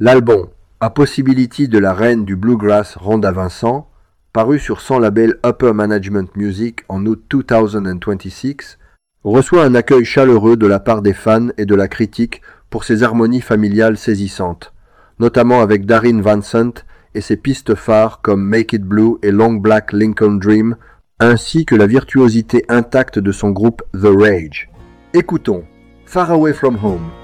L'album A Possibility de la reine du bluegrass Rhonda Vincent, paru sur son label Upper Management Music en août 2026, reçoit un accueil chaleureux de la part des fans et de la critique pour ses harmonies familiales saisissantes, notamment avec Darin Vincent et ses pistes phares comme Make It Blue et Long Black Lincoln Dream, ainsi que la virtuosité intacte de son groupe The Rage. Écoutons Far Away From Home.